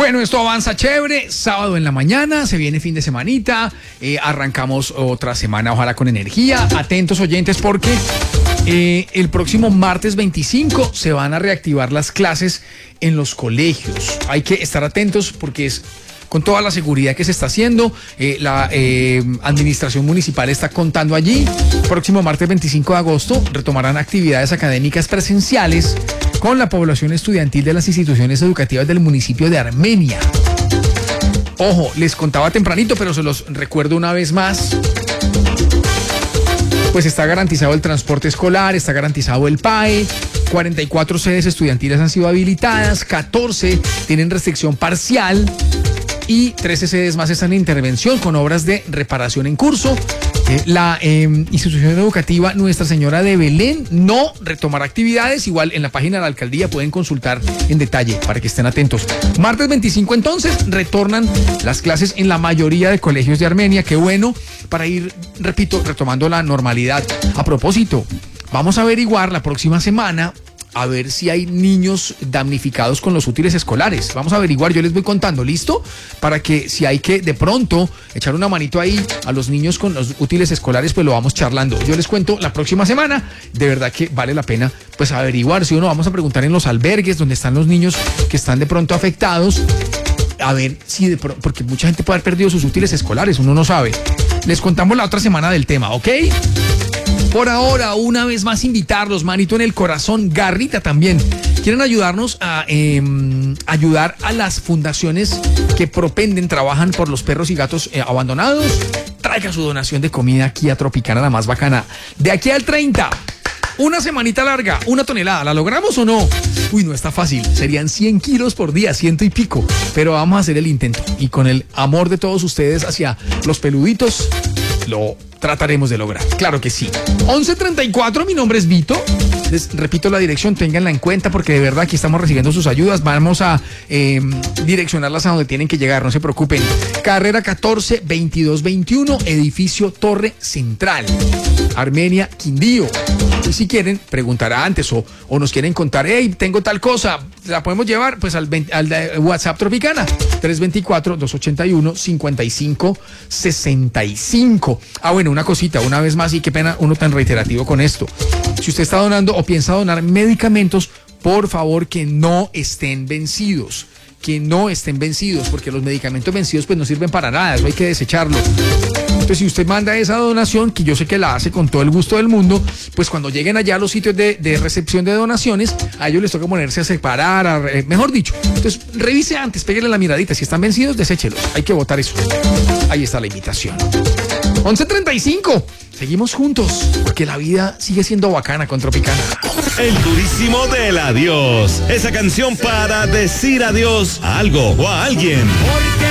Bueno, esto avanza chévere. Sábado en la mañana, se viene fin de semanita. Arrancamos otra semana, ojalá con energía. Atentos oyentes porque el próximo martes 25 se van a reactivar las clases en los colegios. Hay que estar atentos porque es con toda la seguridad que se está haciendo. La administración municipal está contando allí. Próximo martes 25 de agosto retomarán actividades académicas presenciales con la población estudiantil de las instituciones educativas del municipio de Armenia. Ojo, les contaba tempranito, pero se los recuerdo una vez más. Pues está garantizado el transporte escolar, está garantizado el PAE, 44 sedes estudiantiles han sido habilitadas, 14 tienen restricción parcial y 13 sedes más están en intervención con obras de reparación en curso. La institución educativa Nuestra Señora de Belén no retomará actividades. Igual en la página de la alcaldía pueden consultar en detalle para que estén atentos. Martes 25 entonces retornan las clases en la mayoría de colegios de Armenia. Qué bueno, para ir, repito, retomando la normalidad. A propósito, vamos a averiguar la próxima semana a ver si hay niños damnificados con los útiles escolares. Vamos a averiguar, yo les voy contando, ¿listo? Para que si hay que de pronto echar una manito ahí a los niños con los útiles escolares, pues lo vamos charlando. Yo les cuento la próxima semana. De verdad que vale la pena pues averiguar. Si uno vamos a preguntar en los albergues donde están los niños que están de pronto afectados, a ver si de pronto, porque mucha gente puede haber perdido sus útiles escolares, uno no sabe. Les contamos la otra semana del tema, ¿ok? Por ahora, una vez más invitarlos, manito en el corazón, garrita también. ¿Quieren ayudarnos a ayudar a las fundaciones que propenden, trabajan por los perros y gatos abandonados? Traiga su donación de comida aquí a Tropicana, la más bacana. De aquí al 30, una semanita larga, 1 tonelada. ¿La logramos o no? Uy, no está fácil. Serían 100 kilos por día, 100 y pico. Pero vamos a hacer el intento. Y con el amor de todos ustedes hacia los peluditos, lo trataremos de lograr. Claro que sí. 11:34, mi nombre es Vito. Les repito la dirección, ténganla en cuenta porque de verdad aquí estamos recibiendo sus ayudas. Vamos a direccionarlas a donde tienen que llegar, no se preocupen. Carrera 14, 2221, edificio Torre Central, Armenia, Quindío. Y si quieren preguntar antes o nos quieren contar, hey, tengo tal cosa, ¿la podemos llevar? Pues al WhatsApp Tropicana, 324-281-5565. Ah, bueno, una cosita, una vez más, y qué pena uno tan reiterativo con esto. Si usted está donando o piensa donar medicamentos, por favor que no estén vencidos. Que no estén vencidos, porque los medicamentos vencidos pues no sirven para nada, eso hay que desecharlo. Entonces, si usted manda esa donación, que yo sé que la hace con todo el gusto del mundo, pues cuando lleguen allá a los sitios de recepción de donaciones, a ellos les toca ponerse a separar, mejor dicho. Entonces, revise antes, pégale la miradita. Si están vencidos, deséchelos. Hay que votar eso. Ahí está la invitación. 11:35. Seguimos juntos, porque la vida sigue siendo bacana con Tropicana. El durísimo del adiós. Esa canción para decir adiós a algo o a alguien. Porque